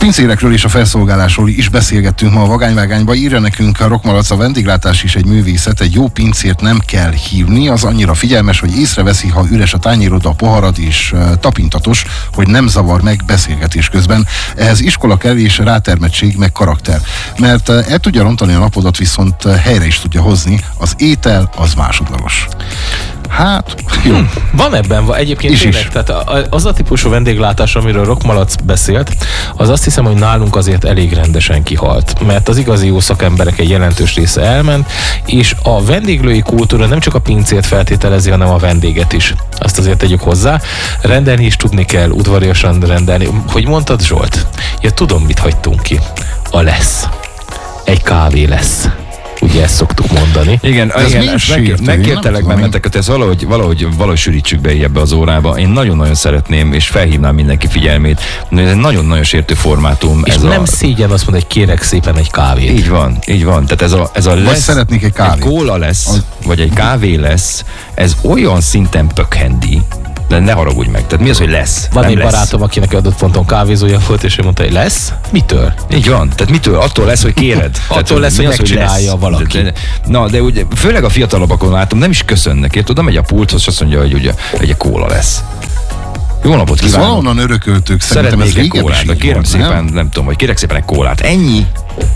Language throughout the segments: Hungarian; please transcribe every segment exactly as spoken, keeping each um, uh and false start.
pincérekről és a felszolgálásról is beszélgettünk ma a Vagányvágányban. Írja nekünk a Rockmalac, a vendéglátás is egy művészet, egy jó pincért nem kell hívni, az annyira figyelmes, hogy észreveszi, ha üres a tányérod, a poharad és uh, tapintatos, hogy nem zavar meg beszélgetés közben. Ehhez iskola kell és rátermettség, meg karakter. Mert uh, el tudja rontani a napodat, viszont uh, helyre is tudja hozni. Az étel az másodlagos. Hát, jó. Hmm, van ebben, egyébként is tényleg, is. tehát az a típusú vendéglátás, amiről Rockmalac beszélt, az azt hiszem, hogy nálunk azért elég rendesen kihalt, mert az igazi jó szakemberek egy jelentős része elment, és a vendéglői kultúra nem csak a pincét feltételezi, hanem a vendéget is. Azt azért tegyük hozzá. Rendelni is tudni kell, udvariasan rendelni. Hogy mondtad, Zsolt? Ja, tudom, mit hagytunk ki. A lesz. Egy kávé lesz. Ugye ezt szoktuk mondani. Igen, igen, ezt meg, megkértelek benneteket, ezt valahogy, valahogy, valahogy sűrítsük be ebbe az órába. Én nagyon-nagyon szeretném, és felhívnám mindenki figyelmét, hogy ez egy nagyon-nagyon sértő formátum. És ez nem a... szégyen azt mondani, hogy kérek szépen egy kávét. Így van, így van. Tehát ez a, ez a lesz, vagy szeretnék egy kávét. Egy kóla lesz, az... vagy egy kávé lesz, ez olyan szinten pökhendi, de ne haragudj meg. Tehát mi az, hogy lesz? Van egy lesz. barátom, akinek adott ponton kávézója volt, és ő mondta, hogy lesz? Mitől? Így van. Tehát mitől? Attól lesz, hogy kéred. Attól Tehát, lesz, hogy megcsinálja lesz. valaki. De, de, na, de ugye, főleg a fiatalabbakon látom, nem is köszönnek. Érted? Oda megy a pulthoz, és azt mondja, hogy ugye egy kóla lesz. Jó napot kívánok! Ez valahonnan örököltük, szerintem ez egy kólát, de kérem volt, szépen, nem? nem tudom, hogy kérek szépen egy kólát. Ennyi.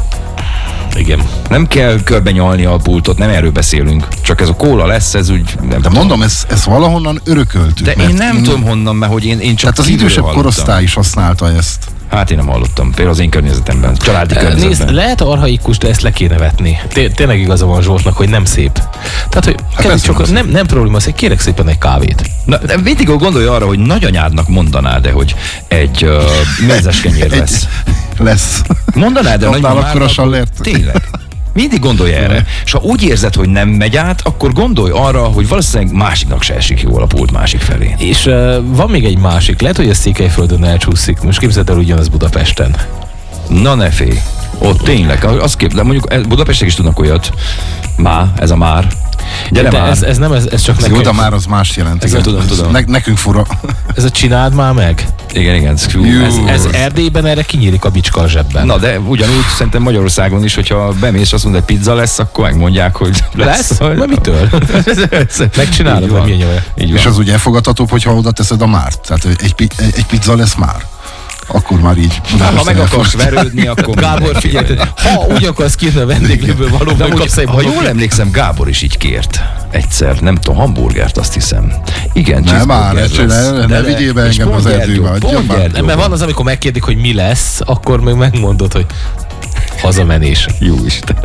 Igen. Nem kell körbe nyalni a pultot, nem erről beszélünk. Csak ez a kóla lesz, ez úgy nem De tudom. mondom, ez, ez valahonnan örököltük. De én nem én... tudom honnan, mert hogy én, én csak Tehát az kívülről idősebb hallottam. korosztály is használta ezt. Hát én nem hallottam. Például az én környezetemben, családi környezetben. Nézd, lehet archaikus, de ezt le kéne vetni. Té- tényleg igaza van Zsoltnak, hogy nem szép. Tehát, hogy hát csak nem, nem probléma az, hogy kérek szépen egy kávét. Na, mindig gondolj arra, hogy nagyanyádnak mondanád-e, hogy egy uh, mézes kenyér lesz. Lesz. Mondanád-e nagymamádnak? Tényleg. Mindig gondolj erre. És ha úgy érzed, hogy nem megy át, akkor gondolj arra, hogy valószínűleg másiknak se esik jól a pult másik felé. És uh, van még egy másik, lehet, hogy a Székelyföldön elcsúszik. Most képzeld el, ugyanaz Budapesten. Na ne félj. Ott tényleg, az kép, de mondjuk Budapestek is tudnak olyat. Má, ez a már. Gyere de már. Ez, ez nem, ez, ez csak Ez nekünk. jó, de már az más jelent. Ezt tudom, tudom. Ne, nekünk fura. Ez a csináld már meg. Igen, igen. Ez, ez Erdélyben erre kinyílik a bicska a zsebben. Na, de ugyanúgy szerintem Magyarországon is, hogyha bemész, azt mondod, hogy pizza lesz, akkor megmondják, hogy lesz. Lesz? Mert mitől? Megcsinálod, vagy milyen olyan. És az úgy elfogadhatóbb, hogyha oda teszed a márt. Tehát egy, egy, egy pizza lesz már. Akkor már így. Ha meg akarsz verődni, akkor... Gábor, figyelj, ha úgy akarsz kérni a vendéglőből valóban, kapsz egy ha jól emlékszem, Gábor is így kért egyszer, nem tudom, hamburgert azt hiszem. Igen, nem már, ne csinálj, ne vigyél be engem az erdőbe, adjon már. Mert van az, amikor megkérdik, hogy mi lesz, akkor még megmondod, hogy hazamenés. Jó Isten.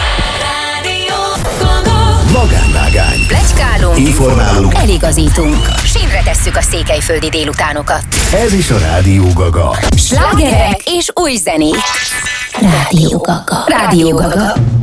Vagányvágány. Pletykálunk, informálunk, eligazítunk. Sínre tesszük a székelyföldi délutánokat. Ez is a Rádió Gaga. Slágerek és új zenék. Rádió Gaga. Rádió Gaga.